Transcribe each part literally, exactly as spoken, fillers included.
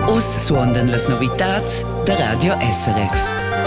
Us suondan las novitats der Radio S R F.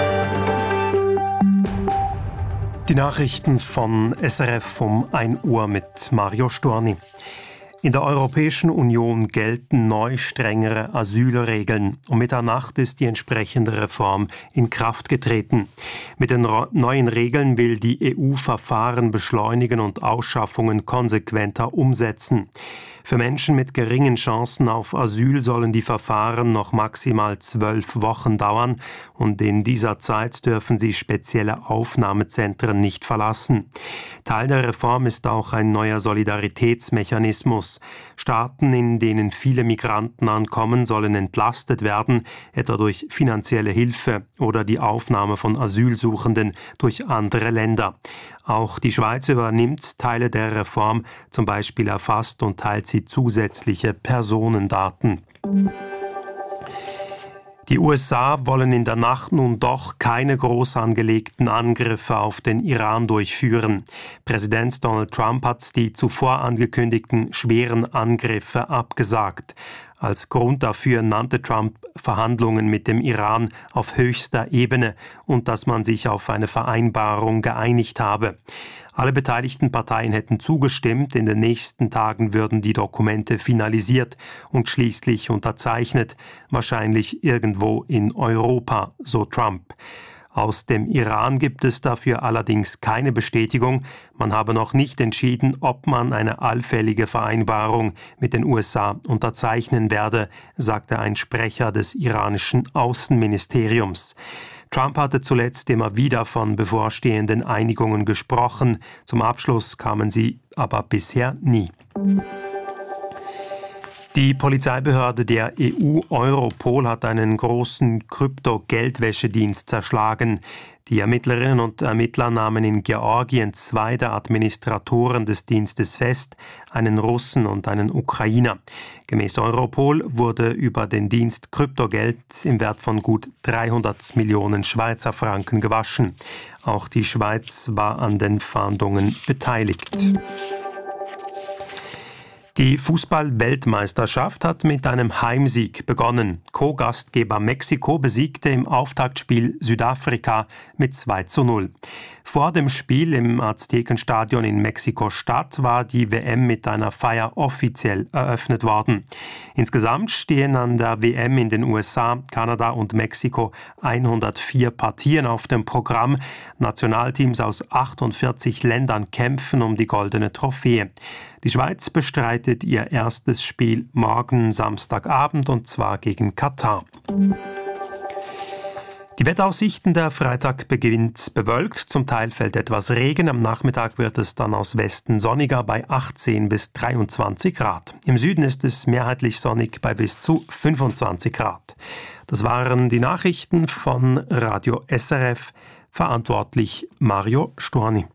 Die Nachrichten von S R F um ein Uhr mit Mario Storni. In der Europäischen Union gelten neu strengere Asylregeln. Um Mitternacht ist die entsprechende Reform in Kraft getreten. Mit den neuen Regeln will die E U Verfahren beschleunigen und Ausschaffungen konsequenter umsetzen. Für Menschen mit geringen Chancen auf Asyl sollen die Verfahren noch maximal zwölf Wochen dauern und in dieser Zeit dürfen sie spezielle Aufnahmezentren nicht verlassen. Teil der Reform ist auch ein neuer Solidaritätsmechanismus. Staaten, in denen viele Migranten ankommen, sollen entlastet werden, etwa durch finanzielle Hilfe oder die Aufnahme von Asylsuchenden durch andere Länder. Auch die Schweiz übernimmt Teile der Reform, zum Beispiel erfasst und teilt sie zusätzliche Personendaten. Die U S A wollen in der Nacht nun doch keine groß angelegten Angriffe auf den Iran durchführen. Präsident Donald Trump hat die zuvor angekündigten schweren Angriffe abgesagt. Als Grund dafür nannte Trump Verhandlungen mit dem Iran auf höchster Ebene und dass man sich auf eine Vereinbarung geeinigt habe. Alle beteiligten Parteien hätten zugestimmt, in den nächsten Tagen würden die Dokumente finalisiert und schließlich unterzeichnet, wahrscheinlich irgendwo in Europa, so Trump. Aus dem Iran gibt es dafür allerdings keine Bestätigung. Man habe noch nicht entschieden, ob man eine allfällige Vereinbarung mit den U S A unterzeichnen werde, sagte ein Sprecher des iranischen Außenministeriums. Trump hatte zuletzt immer wieder von bevorstehenden Einigungen gesprochen. Zum Abschluss kamen sie aber bisher nie. Die Polizeibehörde der E U Europol hat einen großen Krypto-Geldwäschedienst zerschlagen. Die Ermittlerinnen und Ermittler nahmen in Georgien zwei der Administratoren des Dienstes fest, einen Russen und einen Ukrainer. Gemäß Europol wurde über den Dienst Kryptogeld im Wert von gut dreihundert Millionen Schweizer Franken gewaschen. Auch die Schweiz war an den Fahndungen beteiligt. Die Fußball-Weltmeisterschaft hat mit einem Heimsieg begonnen. Co-Gastgeber Mexiko besiegte im Auftaktspiel Südafrika mit zwei zu null. Vor dem Spiel im Aztekenstadion in Mexiko-Stadt war die W M mit einer Feier offiziell eröffnet worden. Insgesamt stehen an der W M in den U S A, Kanada und Mexiko hundertvier Partien auf dem Programm. Nationalteams aus achtundvierzig Ländern kämpfen um die goldene Trophäe. Die Schweiz bestreitet ihr erstes Spiel morgen Samstagabend und zwar gegen Katar. Die Wetteraussichten: der Freitag beginnt bewölkt, zum Teil fällt etwas Regen, am Nachmittag wird es dann aus Westen sonniger bei achtzehn bis dreiundzwanzig Grad. Im Süden ist es mehrheitlich sonnig bei bis zu fünfundzwanzig Grad. Das waren die Nachrichten von Radio S R F, verantwortlich Mario Storni.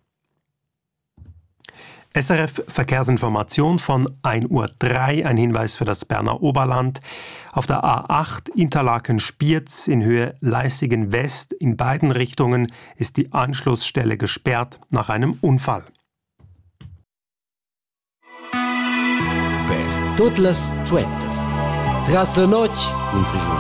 S R F Verkehrsinformation von ein Uhr drei, ein Hinweis für das Berner Oberland. Auf der A acht Interlaken-Spiez in Höhe Leissigen West in beiden Richtungen ist die Anschlussstelle gesperrt nach einem Unfall. Per totes les tuetes. Tras la noche,